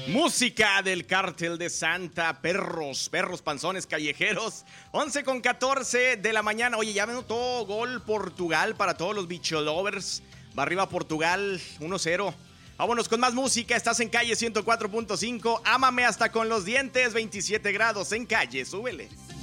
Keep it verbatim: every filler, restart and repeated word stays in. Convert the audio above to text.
Música del Cártel de Santa, perros, perros panzones callejeros. once con catorce de la mañana. Oye, ya anotó gol Portugal para todos los bicho lovers. Va arriba Portugal, uno cero. Vámonos con más música. Estás en Calle ciento cuatro punto cinco. Ámame hasta con los dientes, veintisiete grados en Calle. Súbele.